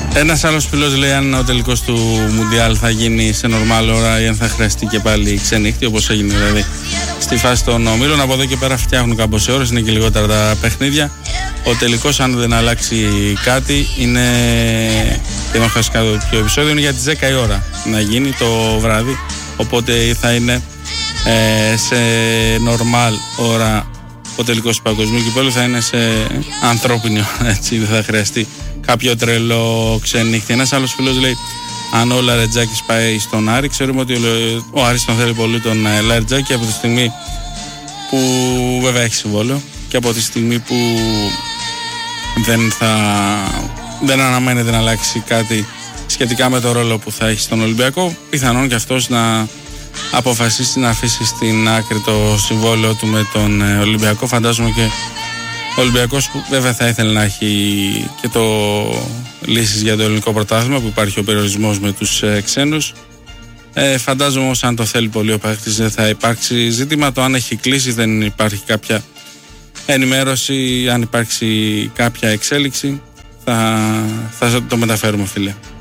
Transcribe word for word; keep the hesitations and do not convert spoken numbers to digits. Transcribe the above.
Ένας άλλος φίλος λέει αν ο τελικός του Μουντιάλ θα γίνει σε νορμάλ ώρα ή αν θα χρειαστεί και πάλι ξενύχτη, όπως έγινε δηλαδή στη φάση των ομίλων. Από εδώ και πέρα φτιάχνουν κάμποσες ώρες, είναι και λιγότερα τα παιχνίδια. Ο τελικός, αν δεν αλλάξει κάτι, είναι, και δεν χάσει κάποιο επεισόδιο, είναι για τις δέκα η ώρα να γίνει το βράδυ, οπότε θα είναι ε, σε νορμάλ ώρα. Ο τελικός του παγκοσμίου κυπέλλου θα είναι σε ανθρώπινη ώρα, έτσι, δεν θα χρειαστεί κάποιο τρελό ξενύχτη. Ένας άλλος φίλος λέει αν ο Λαρετζάκης πάει στον Άρη, ξέρουμε ότι ο Άρης τον θέλει πολύ τον Λαρετζάκη από τη στιγμή που βέβαια έχει συμβόλαιο και από τη στιγμή που δεν θα δεν αναμένεται να αλλάξει κάτι σχετικά με το ρόλο που θα έχει στον Ολυμπιακό, πιθανόν και αυτός να αποφασίσει να αφήσει στην άκρη το συμβόλαιο του με τον Ολυμπιακό. Φαντάζομαι και ο Ολυμπιακός που βέβαια θα ήθελε να έχει και το λύσεις για το ελληνικό πρωτάθλημα, που υπάρχει ο περιορισμός με τους ε, ξένους. Ε, φαντάζομαι όμως αν το θέλει πολύ ο παίκτης δεν θα υπάρξει ζήτημα. Το αν έχει κλείσει, δεν υπάρχει κάποια ενημέρωση, αν υπάρξει κάποια εξέλιξη θα, θα το μεταφέρουμε, φίλε.